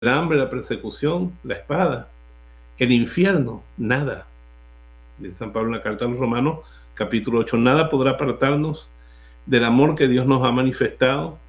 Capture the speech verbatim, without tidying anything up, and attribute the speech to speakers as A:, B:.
A: el hambre, la persecución, la espada, el infierno, nada. De San Pablo en la carta a los Romanos, capítulo ocho, nada podrá apartarnos del amor que Dios nos ha manifestado